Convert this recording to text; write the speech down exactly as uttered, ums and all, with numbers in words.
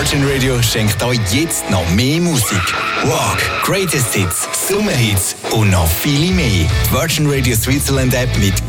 Virgin Radio schenkt euch jetzt noch mehr Musik. Rock, Greatest Hits, Sommerhits und noch viele mehr. Die Virgin Radio Switzerland App mit